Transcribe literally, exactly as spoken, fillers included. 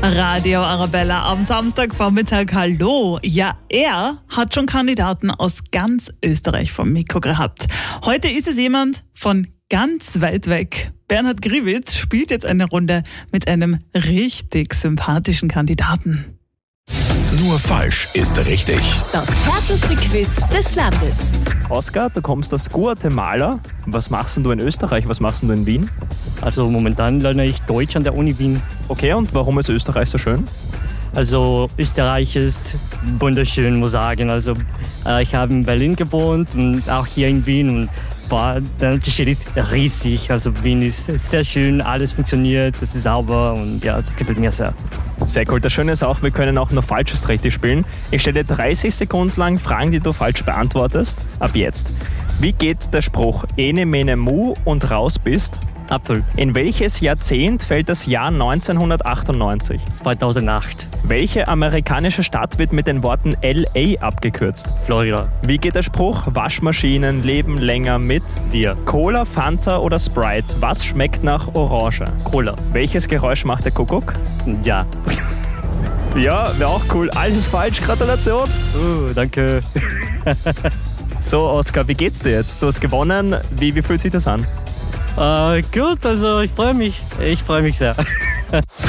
Radio Arabella am Samstagvormittag. Hallo. Ja, er hat schon Kandidaten aus ganz Österreich vom Mikro gehabt. Heute ist es jemand von ganz weit weg. Bernhard Griewitz spielt jetzt eine Runde mit einem richtig sympathischen Kandidaten. Nur falsch ist richtig. Das härteste Quiz des Landes. Oskar, du kommst aus Guatemala. Was machst denn du in Österreich? Was machst denn du in Wien? Also momentan lerne ich Deutsch an der Uni Wien. Okay, und warum ist Österreich so schön? Also Österreich ist wunderschön, muss ich sagen. Also äh, ich habe in Berlin gewohnt und auch hier in Wien. Und boah, der Unterschied ist riesig. Also Wien ist sehr schön, alles funktioniert, es ist sauber und ja, das gefällt mir sehr. Sehr cool. Das Schöne ist auch, wir können auch nur Falsches richtig spielen. Ich stelle dir dreißig Sekunden lang Fragen, die du falsch beantwortest. Ab jetzt. Wie geht der Spruch Ene mene mu und raus bist? Apfel. In welches Jahrzehnt fällt das Jahr neunzehnhundertachtundneunzig? zweitausendacht. Welche amerikanische Stadt wird mit den Worten L A abgekürzt? Florida. Wie geht der Spruch Waschmaschinen leben länger mit Dir. Cola, Fanta oder Sprite? Was schmeckt nach Orange? Cola. Welches Geräusch macht der Kuckuck? Ja. Ja, wäre auch cool. Alles falsch. Gratulation. Uh, danke. So, Oskar, wie geht's dir jetzt? Du hast gewonnen. Wie, wie fühlt sich das an? Äh, gut, also ich freue mich. Ich freue mich sehr.